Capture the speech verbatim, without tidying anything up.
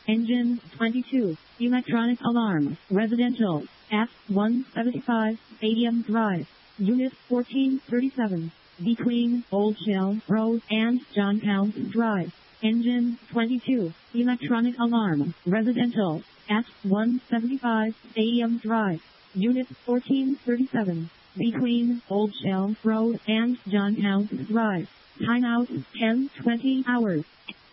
Engine twenty-two. Electronic alarm. Residential. F one seventy-five. Stadium Drive. Unit fourteen thirty-seven. Between Old Shell Road and John Townsend Drive. Engine twenty-two. Electronic alarm. Residential. F one seventy-five. Stadium Drive. Unit fourteen thirty-seven. Between Old Shell Road and John Townsend Drive. Timeout ten twenty hours.